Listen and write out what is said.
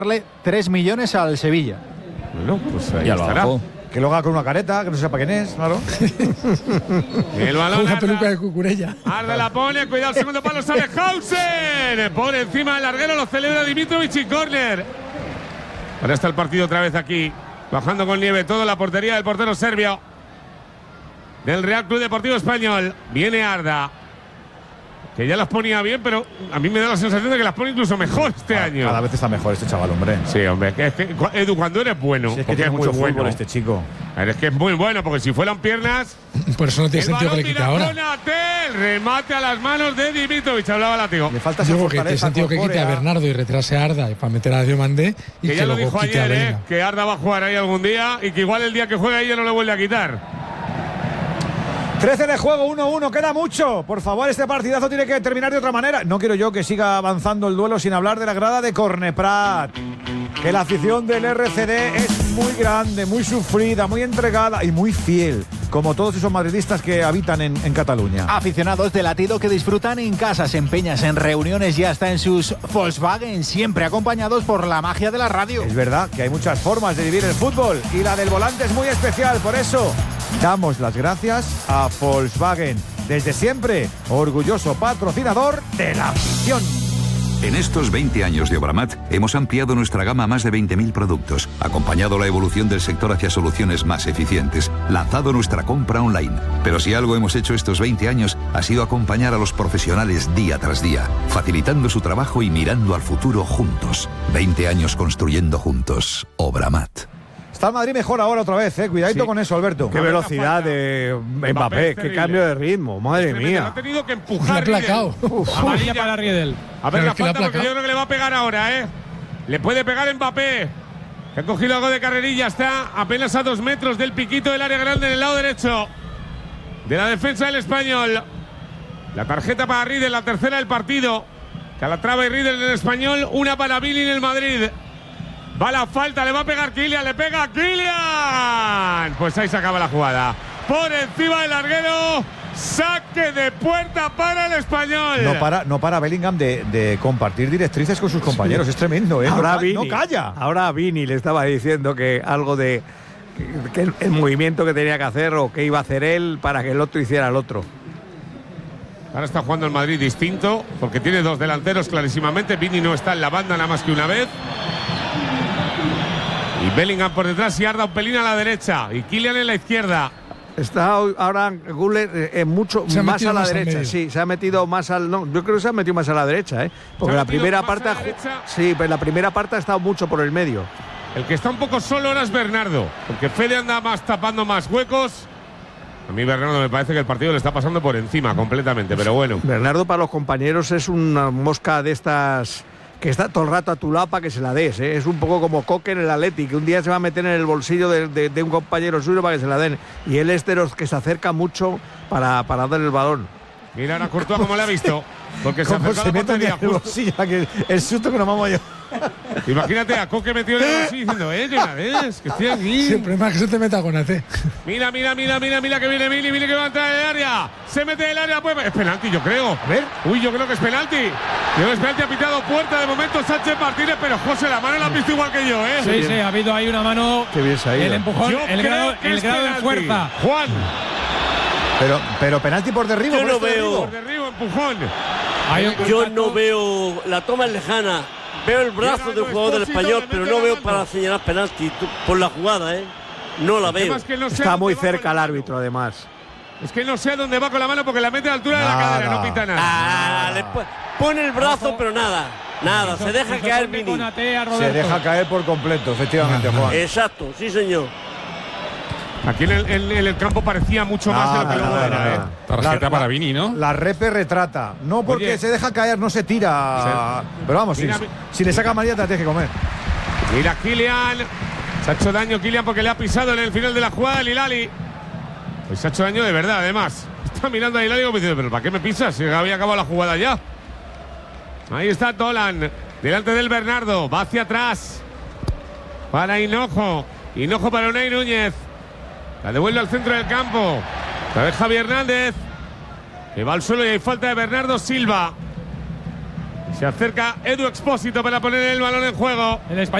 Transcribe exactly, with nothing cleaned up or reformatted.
darle tres millones al Sevilla. Bueno, pues ahí ya lo estará. hago. Que lo haga con una careta, que no sepa quién es, claro. El balón. Una peluca de Cucurella. Arda la pone, cuidado, el segundo palo sale Hausen. Por encima del larguero lo celebra Dimitrovic y córner. Ahora está el partido otra vez aquí. Bajando con nieve todo la portería del portero serbio del Real Club Deportivo Español. Viene Arda, que ya las ponía bien, pero a mí me da la sensación de que las pone incluso mejor este Cada, año. cada vez está mejor este chaval, hombre. Sí, hombre, que es que, Edu, cuando eres bueno, Si es que porque tiene es muy mucho fútbol bueno este chico. Es que es muy bueno, porque si fueran piernas. Por eso no tiene El sentido que le balón quite ahora. Konaté, remate a las manos de Dimitrovic, hablaba Látigo. Le falta esa Digo que tiene fortaleza sentido que quite a corpórea. Bernardo y retrase a Arda para meter a Diomandé y Que que, ya lo luego dijo quite a ayer, eh, Bellingham. que Arda va a jugar ahí algún día y que igual el día que juega ahí ya no le vuelve a quitar. trece de juego, uno uno, queda mucho. Por favor, este partidazo tiene que terminar de otra manera. No quiero yo que siga avanzando el duelo sin hablar de la grada de Corneprat. Que la afición del R C D es muy grande, muy sufrida, muy entregada y muy fiel, como todos esos madridistas que habitan en, en Cataluña. Aficionados de latido que disfrutan en casas, en peñas, en reuniones y hasta en sus Volkswagen, siempre acompañados por la magia de la radio. Es verdad que hay muchas formas de vivir el fútbol y la del volante es muy especial, por eso damos las gracias a Volkswagen. Desde siempre, orgulloso patrocinador de la afición. En estos veinte años de Obramat hemos ampliado nuestra gama a más de veinte mil productos, acompañado la evolución del sector hacia soluciones más eficientes, lanzado nuestra compra online. Pero si algo hemos hecho estos veinte años ha sido acompañar a los profesionales día tras día, facilitando su trabajo y mirando al futuro juntos. veinte años construyendo juntos. Obramat. Está el Madrid mejor ahora otra vez, eh. Cuidadito Sí. con eso, Alberto. Qué velocidad de Mbappé, Mbappé, es qué terrible. cambio de ritmo, madre Tremendo, lo mía. ha tenido que Lo ha empujar. aplacado. Uf, amarilla para Riedel. A ver Pero la es que lo ha falta, porque aplacado. yo creo que le va a pegar ahora, ¿eh? Le puede pegar Mbappé. Que ha cogido algo de carrerilla. Está apenas a dos metros del piquito del área grande en el lado derecho de la defensa del Español. La tarjeta para Riedel, la tercera del partido. Calatrava y Riedel en el Español. Una para Billy en el Madrid. Va la falta, le va a pegar Kylian, le pega Kylian. Pues ahí se acaba la jugada. Por encima del larguero. Saque de puerta para el Español. No para, no para Bellingham de, de compartir directrices con sus compañeros. Es tremendo, ¿eh? Ahora no, ca- Vini, no calla. Ahora Vini le estaba diciendo que algo de que, que el, el movimiento que tenía que hacer o que iba a hacer él para que el otro hiciera el otro. Ahora está jugando el Madrid distinto, porque tiene dos delanteros clarísimamente. Vini no está en la banda nada más que una vez. Y Bellingham por detrás y Arda un pelín a la derecha. Y Kylian en la izquierda. Está hoy- ahora Güler eh, mucho Se ha más metido a la más al derecha, medio. sí, se ha metido más al no, yo creo que se ha metido más a la derecha, ¿eh? Porque ¿Se ha la metido primera más parte a ha la ju- derecha? sí, pero la primera parte ha estado mucho por el medio. El que está un poco solo ahora es Bernardo, porque Fede anda más tapando más huecos. A mí Bernardo me parece que el partido le está pasando por encima completamente, pero bueno. Bernardo para los compañeros es una mosca de estas que está todo el rato a tu lado para que se la des, ¿eh? Es un poco como Coque en el Atleti, que un día se va a meter en el bolsillo de, de- de un compañero suyo para que se la den. Y él es de los que se acerca mucho para, para darle el balón. Mira ahora Courtois cómo le ha visto, porque se ha Como acercado se a la mete en portería el justo. bolsillo, que el susto que nos vamos yo. Imagínate a Coque metido en el bolsillo diciendo, eh, que la ves, que estoy aquí. Sí, el problema es que se te meta con A T. Mira, mira, mira, mira, mira que viene Billy, Billy que va a entrar en el área. Se mete en el área, pues es penalti, yo creo. A ver. Uy, yo creo que es penalti. Yo creo que es penalti, ha pitado puerta de momento Sánchez Martínez, pero José, la mano la has visto igual que yo, ¿eh? Sí, sí, ha habido ahí una mano. Qué bien se ha ido. El empujón, Yo el creo grado, que el es grado de penalti. fuerza. Juan, Pero, pero penalti por derribo. Yo por no este veo. derribo. por derribo, empujón. Hay un Yo contacto. no veo, la toma es lejana. Veo el brazo del jugador del Español, pero no veo para señalar penalti tú- por la jugada, ¿eh? No la El tema veo. es que no sé Está dónde muy va con cerca la el mano. árbitro, además. Es que no sé dónde va con la mano porque la mete a la altura de la Nada. cadera, no pita nada. Ah, le po- pone el brazo, Ojo. pero nada. Nada, se deja Hizo caer corte Vini. con A T a Se Roberto. deja caer por completo, efectivamente, Juan. Exacto, sí, señor. Aquí en el, en- en el campo parecía mucho más de lo que Nada, luego nada, era, nada. ¿eh? Tarjeta La- para la- Vini, ¿no? La repe retrata. No porque Oye. se deja caer, no se tira. Pero vamos, si, Mira, mi- si le saca amarilla te la tienes que comer. Mira Kylian. Se ha hecho daño Kylian porque le ha pisado en el final de la jugada el Hilali. Pues se ha hecho daño de verdad, además. Está mirando a Hilali como diciendo, pero ¿para qué me pisas? Si había acabado la jugada ya. Ahí está Dolan. Delante del Bernardo. Va hacia atrás. Para Hinojo. Hinojo para Unai Núñez. La devuelve al centro del campo. La deja Javi Hernández. Que va al suelo y hay falta de Bernardo Silva. Se acerca Edu Expósito para poner el balón en juego. El español